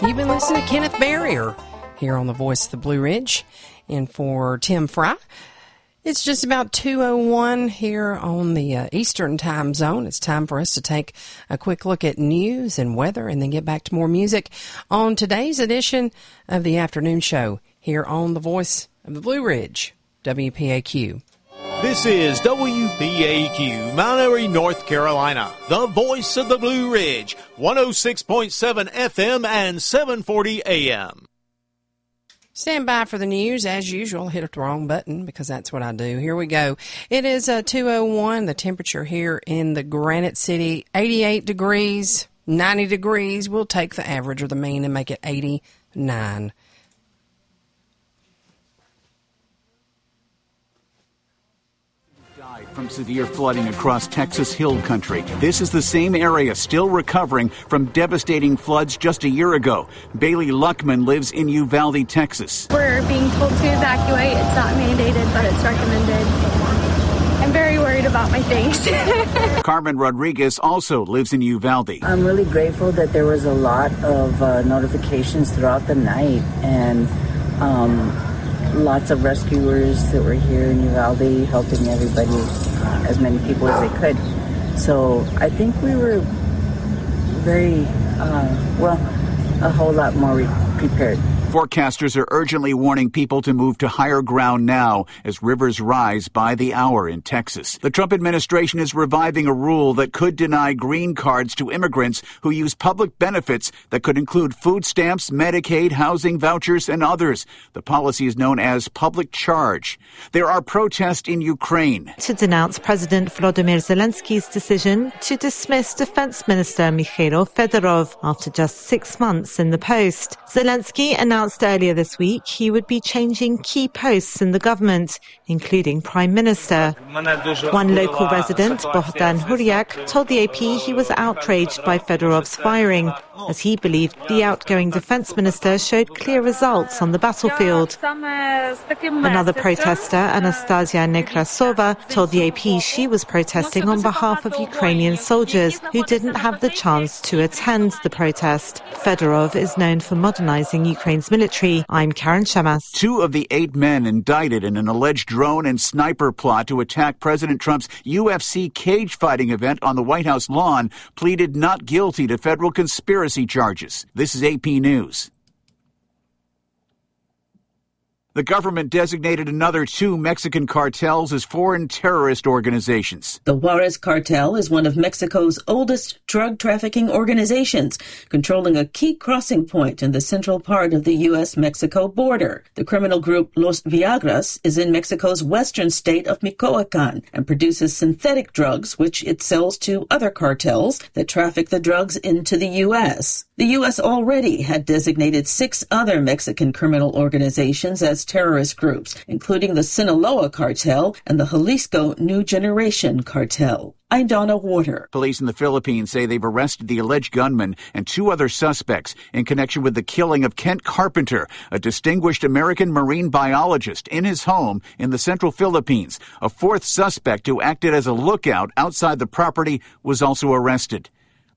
You've been listening to Kenneth Barrier here on the Voice of the Blue Ridge. And for Tim Fry, it's just about 2:01 here on the Eastern time zone. It's time for us to take a quick look at news and weather and then get back to more music on today's edition of the afternoon show here on the Voice of the Blue Ridge, WPAQ. This is WPAQ, Mount Airy, North Carolina, the voice of the Blue Ridge, 106.7 FM and 740 AM. Stand by for the news. As usual, hit the wrong button because that's what I do. Here we go. It is 2:01. The temperature here in the Granite City, 88 degrees, 90 degrees. We'll take the average or the mean and make it 89. From severe flooding across Texas Hill Country. This is the same area still recovering from devastating floods just a year ago. Bailey Luckman lives in Uvalde, Texas. We're being told to evacuate. It's not mandated, but it's recommended. I'm very worried about my things. Carmen Rodriguez also lives in Uvalde. I'm really grateful that there was a lot of notifications throughout the night and lots of rescuers that were here in Uvalde helping everybody, as many people as they could. So I think we were very, a whole lot more prepared. Forecasters are urgently warning people to move to higher ground now as rivers rise by the hour in Texas. The Trump administration is reviving a rule that could deny green cards to immigrants who use public benefits that could include food stamps, Medicaid, housing vouchers, and others. The policy is known as public charge. There are protests in Ukraine to denounce President Volodymyr Zelensky's decision to dismiss Defense Minister Mikhailo Fedorov after just 6 months in the post. Zelensky announced earlier this week he would be changing key posts in the government, including Prime Minister. One local resident, Bohdan Huryak, told the AP he was outraged by Fedorov's firing, as he believed the outgoing defense minister showed clear results on the battlefield. Another protester, Anastasia Nekrasova, told the AP she was protesting on behalf of Ukrainian soldiers who didn't have the chance to attend the protest. Fedorov is known for modernizing Ukraine's military. I'm Karen Shamas. 2 of the 8 men indicted in an alleged drone and sniper plot to attack President Trump's UFC cage fighting event on the White House lawn pleaded not guilty to federal conspiracy charges. This is AP News. The government designated another 2 Mexican cartels as foreign terrorist organizations. The Juarez cartel is one of Mexico's oldest drug trafficking organizations, controlling a key crossing point in the central part of the U.S.-Mexico border. The criminal group Los Viagras is in Mexico's western state of Michoacan and produces synthetic drugs, which it sells to other cartels that traffic the drugs into the U.S. The U.S. already had designated 6 other Mexican criminal organizations as terrorist groups, including the Sinaloa cartel and the Jalisco New Generation cartel. I'm Donna Warder. Police in the Philippines say they've arrested the alleged gunman and 2 other suspects in connection with the killing of Kent Carpenter, a distinguished American marine biologist, in his home in the central Philippines. A 4th suspect who acted as a lookout outside the property was also arrested.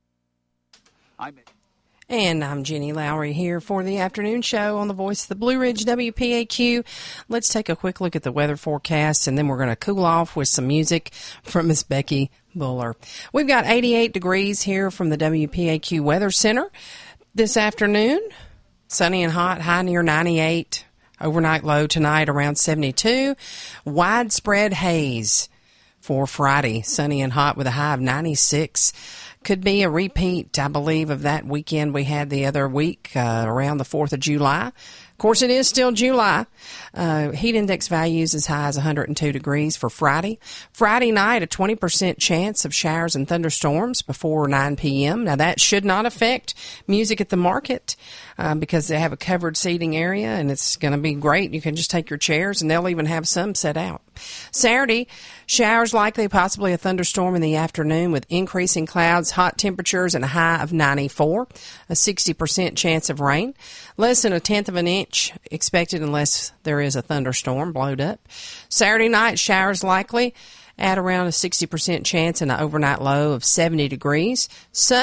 And I'm Jenny Lowry here for the afternoon show on the Voice of the Blue Ridge, WPAQ. Let's take a quick look at the weather forecast, and then we're going to cool off with some music from Miss Becky Buller. We've got 88 degrees here from the WPAQ Weather Center this afternoon. Sunny and hot, high near 98. Overnight low tonight around 72. Widespread haze for Friday. Sunny and hot with a high of 96. Could be a repeat, I believe, of that weekend we had the other week around the 4th of July. Of course, it is still July. Heat index values as high as 102 degrees for Friday. Friday night, a 20% chance of showers and thunderstorms before 9 p.m. Now, that should not affect music at the market because they have a covered seating area, and it's going to be great. You can just take your chairs, and they'll even have some set out. Saturday, showers likely, possibly a thunderstorm in the afternoon with increasing clouds, hot temperatures, and a high of 94. A 60% chance of rain. Less than 1/10 of an inch expected unless there is a thunderstorm blowed up. Saturday night, showers likely at around a 60% chance and an overnight low of 70 degrees.